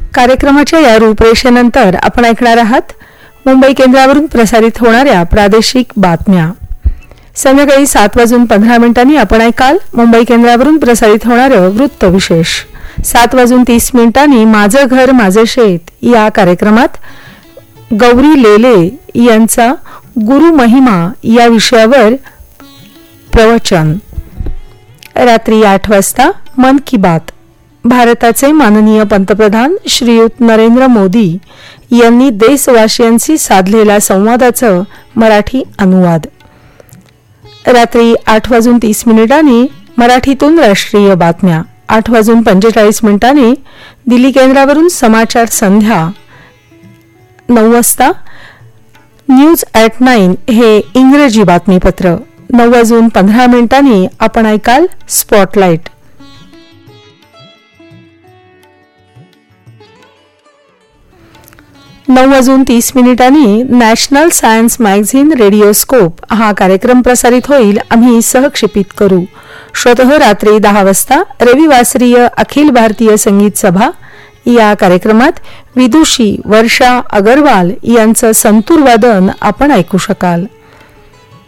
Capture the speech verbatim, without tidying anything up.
कार्यक्रमाच्या या रूपरेषेनंतर आपण ऐकणार आहात मुंबई केंद्रावरून प्रसारित होणाऱ्या प्रादेशिक बातम्या. संध्याकाळी सात वाजून पंधरा मिनिटांनी आपण ऐकाल मुंबई केंद्रावरून प्रसारित होणारं वृत्त विशेष. सात वाजून तीस मिनिटांनी माझं घर माझं शेत या कार्यक्रमात गौरी लेले यांचा गुरु महिमा या विषयावर प्रवचन. रात्री आठ वाजता मन की बात. भारताचे माननीय पंतप्रधान श्रीयुत नरेंद्र मोदी यांनी देशवासियांशी साधलेल्या संवादाचं मराठी अनुवाद. रात्री आठ वाजून तीस मिनिटांनी मराठीतून राष्ट्रीय बातम्या. आठ वाजून पंचेचाळीस मिनिटांनी दिल्ली केंद्रावरून समाचार संध्या. नऊ वाजता न्यूज ॲट नाईन हे इंग्रजी बातमीपत्र. नऊ वाजून पंधरा मिनिटांनी आपण ऐकाल स्पॉटलाइट. नऊ वाजून तीस मिनिटांनी नॅशनल सायन्स मॅगझिन रेडिओस्कोप हा कार्यक्रम प्रसारित होईल. आम्ही सहक्षेपित करू. श्रोतः रात्री दहा वाजता रविवासरीय अखिल भारतीय संगीत सभा या कार्यक्रमात विदुषी वर्षा अगरवाल यांचं संतूर वादन आपण ऐकू शकाल.